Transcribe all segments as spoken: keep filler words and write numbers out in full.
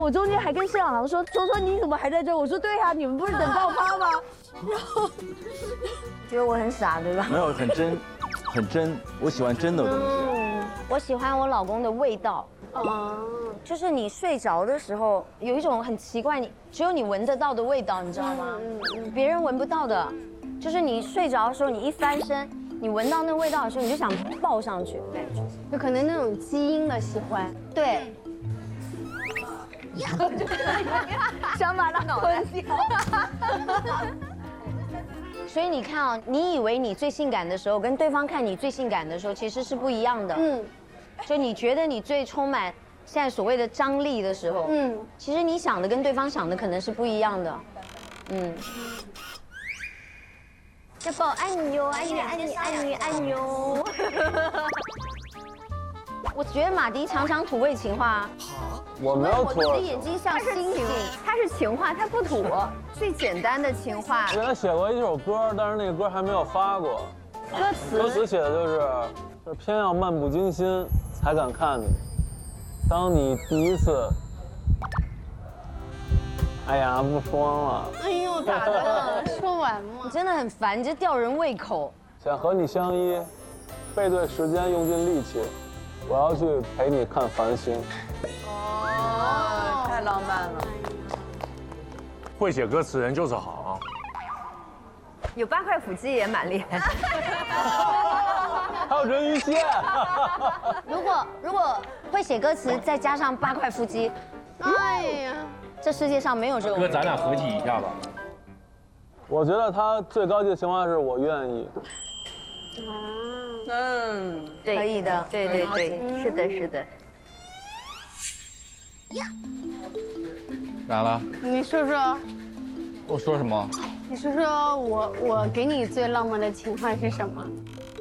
我中间还跟摄影郎说：“周周你怎么还在这？”我说：“对呀，你们不是等爆发吗？”然后觉得我很傻，对吧？ 没有，很真，很真。我喜欢真的东西。 嗯，我喜欢我老公的味道。哦，就是你睡着的时候，有一种很奇怪，你只有你闻得到的味道，你知道吗？嗯嗯，别人闻不到的。就是你睡着的时候，你一翻身，你闻到那味道的时候，你就想抱上去，感觉。 有可能那种基因的喜欢。 对。想把它吞掉。所以你看啊，你以为你最性感的时候，跟对方看你最性感的时候，其实是不一样的。嗯。就你觉得你最充满现在所谓的张力的时候，嗯，其实你想的跟对方想的可能是不一样的。嗯。要抱爱你哟，爱你爱你爱你爱你哟。我觉得马迪常常土味情话。 我没有土。 我的眼睛像星星， 它是情话，它不土，最简单的情话。 我原来写过一首歌，但是那个歌还没有发过。 歌词歌词写的就是，就是偏要漫不经心才敢看你。当你第一次，哎呀，不说了。 哎呦，咋的了？说完嘛。 你真的很烦，你这吊人胃口。 想和你相依，背对时间用尽力气，我要去陪你看繁星。 哦，太浪漫了。 会写歌词人就是好。 有八块腹肌也蛮厉害。 还有人鱼线。 如果如果会写歌词，再加上八块腹肌， 哎呀， 这世界上没有这种。 哥，咱俩合体一下吧。 我觉得他最高级的情话是我愿意。 嗯， 对，可以的， 对对对，是的，是的。 咋了？ 你说说。 我说什么？ 你说说我我给你最浪漫的情话是什么？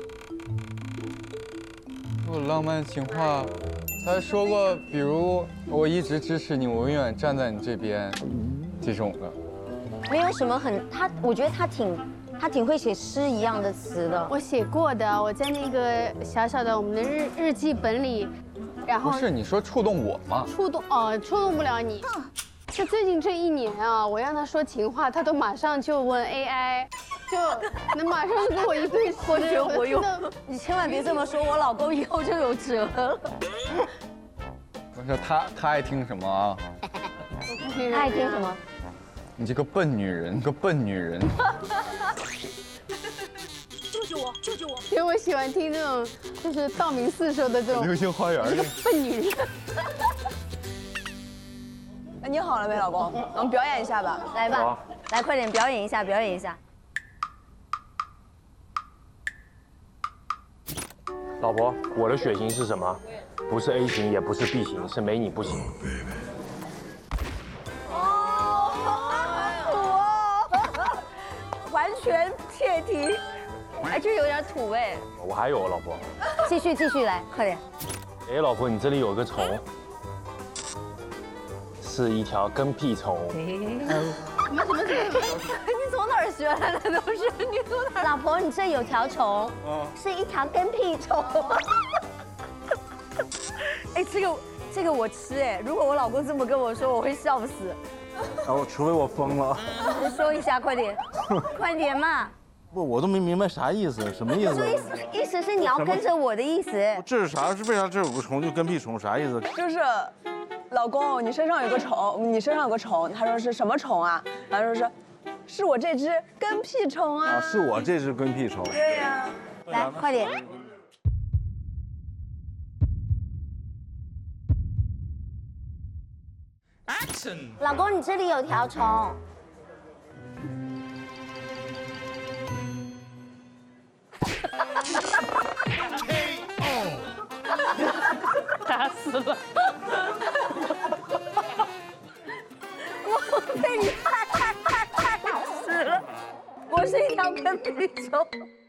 我浪漫情话，他说过，比如我一直支持你，我永远站在你这边，这种的。 没有什么很他，我觉得他挺他挺会写诗一样的词的。 我写过的，我在那个小小的我们的日日记本里，然后不是你说触动我吗？ 触动哦，触动不了你。就最近这一年啊，我让他说情话，他都马上就问 A I， 就能马上就给我一堆活学活用。 你千万别这么说，我老公以后就有辙了。 不是他，他爱听什么啊？ 他爱听什么？ 你这个笨女人，你个笨女人。 救救我！救救我！ 因为我喜欢听这种，就是道明寺说的这种。 流星花园。 你个笨女人。 哎，你好了没，老公？我们表演一下吧。 来吧，来快点表演一下，表演一下。 老婆，我的血型是什么？不是 A 型，也不是 B 型，是没你不行。 哦，土哦，完全切题， 哎，这有点土味。 我还有，老婆。 继续继续来，快点。 哎，老婆，你这里有个虫。是一条跟屁虫。 什么什么什么？ 你从哪儿学来的都是？你从哪？老婆，你这有条虫，是一条跟屁虫。 哎，这个这个我吃哎，如果我老公这么跟我说，我会笑死。 然后除非我疯了。 你说一下，快点，快点嘛。 不，我都没明白啥意思，什么意思？ 意思意思是你要跟着我的意思。 这是啥？是为啥这有个虫就跟屁虫？啥意思？ 就是。老公，你身上有个虫，你身上有个虫。他说是什么虫啊？然后说是，是我这只跟屁虫啊。 啊，是我这只跟屁虫。 对呀。 来，快点。Action！ 老公，你这里有条虫。 打死了。 我被你害害害害死了！我是一条跟屁虫。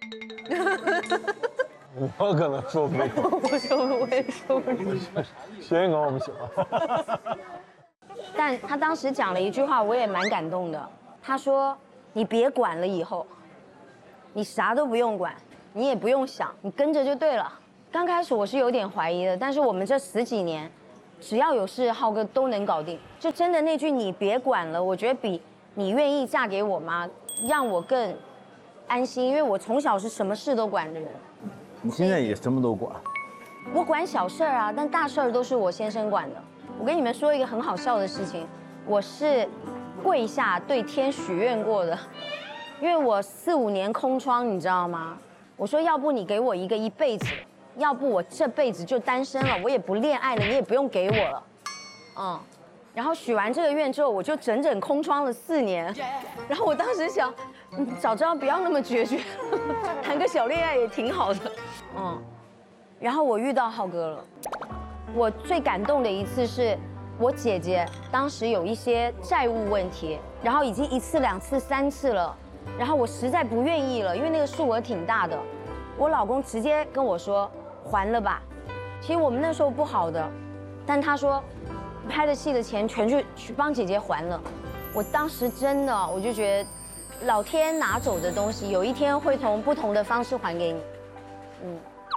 我可能受不了。 我受不了，我也受不了。 谐音梗我不喜欢。 但他当时讲了一句话，我也蛮感动的。他说：“你别管了，以后，你啥都不用管，你也不用想，你跟着就对了。”刚开始我是有点怀疑的，但是我们这十几年， 只要有事，浩哥都能搞定。就真的那句你别管了，我觉得比你愿意嫁给我妈让我更安心，因为我从小是什么事都管的人。 你现在也什么都管。 我管小事儿啊，但大事儿都是我先生管的。我跟你们说一个很好笑的事情，我是跪下对天许愿过的，因为我四五年空窗，你知道吗？我说要不你给我一个一辈子，要不我这辈子就单身了，我也不恋爱了，你也不用给我了，嗯。然后许完这个愿之后，我就整整空窗了四年。然后我当时想，嗯，早知道不要那么决绝，谈个小恋爱也挺好的，嗯。然后我遇到浩哥了，我最感动的一次是，我姐姐当时有一些债务问题，然后已经一次、两次、三次了，然后我实在不愿意了，因为那个数额挺大的，我老公直接跟我说还了吧。其实我们那时候不好的，但他说拍的戏的钱全去去帮姐姐还了。我当时真的我就觉得，老天拿走的东西，有一天会从不同的方式还给你，嗯。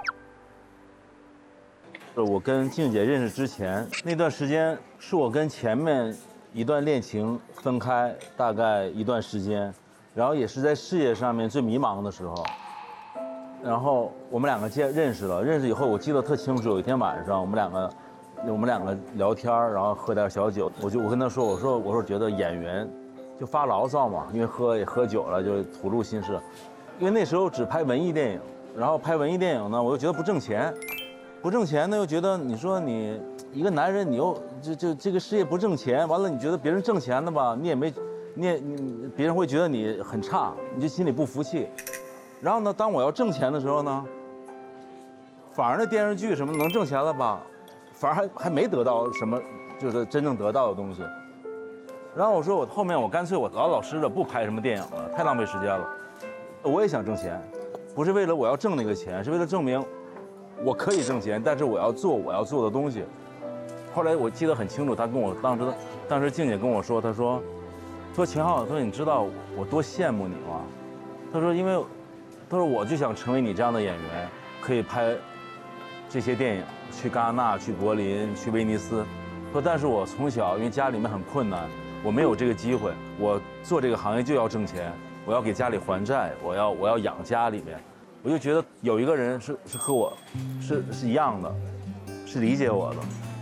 我跟静姐认识之前那段时间，是我跟前面一段恋情分开大概一段时间，然后也是在事业上面最迷茫的时候。然后我们两个见认识了，认识以后我记得特清楚，有一天晚上我们两个，我们两个聊天，然后喝点小酒，我就我跟他说，我说我说觉得演员就发牢骚嘛，因为喝也喝酒了，就吐露心事。因为那时候只拍文艺电影，然后拍文艺电影呢，我又觉得不挣钱。不挣钱呢，又觉得你说你一个男人，你又这这这个事业不挣钱，完了你觉得别人挣钱的吧，你也没，你也你别人会觉得你很差，你就心里不服气。然后呢，当我要挣钱的时候呢，反而那电视剧什么能挣钱了吧，反而还还没得到什么，就是真正得到的东西。然后我说我后面我干脆我老老实实不拍什么电影了，太浪费时间了。我也想挣钱，不是为了我要挣那个钱，是为了证明。我可以挣钱，但是我要做我要做的东西。后来我记得很清楚，他跟我当时，当时静姐跟我说，她说，说秦昊，她说你知道我多羡慕你吗？她说因为，她说我就想成为你这样的演员，可以拍这些电影，去戛纳、去柏林、去威尼斯。说但是我从小因为家里面很困难，我没有这个机会。我做这个行业就要挣钱，我要给家里还债，我要我要养家里面。我就觉得有一个人是是和我，是是一样的，是理解我的。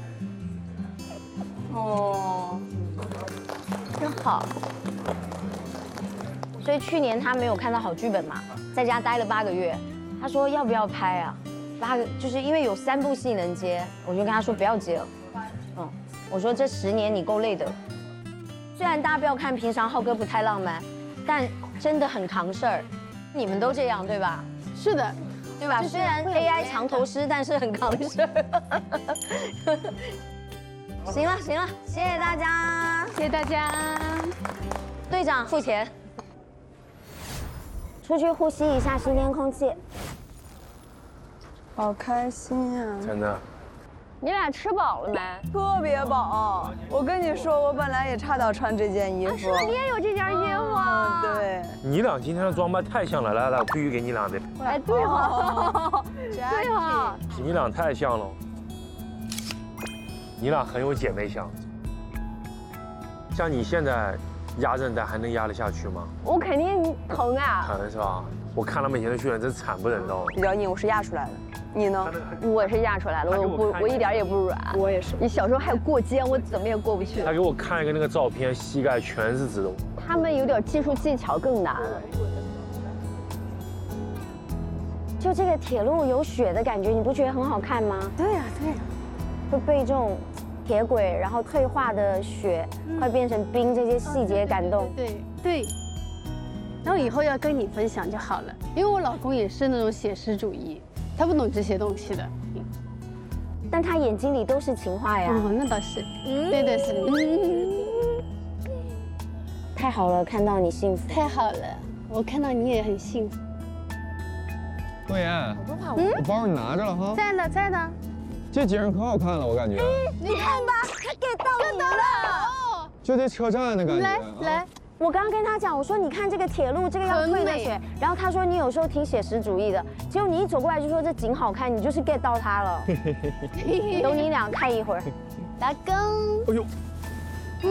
哦，真好。所以去年他没有看到好剧本嘛，在家待了八个月。他说要不要拍啊？八个就是因为有三部戏能接，我就跟他说不要接了。嗯，我说这十年你够累的。虽然大家不要看平常浩哥不太浪漫，但真的很扛事儿。你们都这样对吧？ 是的， 对吧？虽然 A I 长头诗，但是很扛事儿。行了行了，谢谢大家， 谢谢大家。 队长付钱。出去呼吸一下新鲜空气。 好开心呀！ 真的。 你俩吃饱了没？ 特别饱。我跟你说，我本来也差点穿这件衣服。 是的，你也有这件衣服啊。 对。 你俩今天的装扮太像了，来来，我必须给你俩的。 哎，对哈，对哈。 你俩太像了。你俩很有姐妹相。像你现在压韧带还能压得下去吗？ 我肯定疼啊。 疼是吧？我看他们以前的训练真惨不忍睹。 比较硬，我是压出来的。你呢？ 我是压出来的，我不，我一点也不软。 我也是。 你小时候还有过肩，我怎么也过不去。 他给我看一个那个照片，膝盖全是脂肉。 他们有点技术技巧更难。 就这个铁路有雪的感觉，你不觉得很好看吗？ 对呀，对呀。 会被这种铁轨，然后退化的雪快变成冰这些细节感动。 对对。然后以后要跟你分享就好了，因为我老公也是那种写实主义。他不懂这些东西的， 但他眼睛里都是情话呀。 哦，那倒是，嗯、对的是。嗯、 太好了，看到你幸福。 太好了，我看到你也很幸福。 莫言，嗯，我包你拿着了哈。 在呢，在呢。 这景可好看了，我感觉。 嗯、你看吧，他 get 到你了。 就这车站的感觉。 来来。 我刚刚跟他讲，我说你看这个铁路，这个要退的雪，然后他说你有时候挺写实主义的，结果你一走过来就说这景好看，你就是 get 到他了。等你俩看一会儿。 拉钩。 哎呦。